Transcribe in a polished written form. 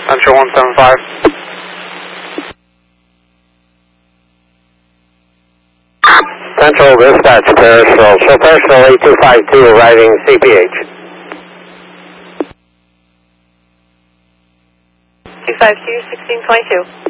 Central 175. Central dispatch, Parishville. Show Parishville 8252 arriving CPH. 252, 1622.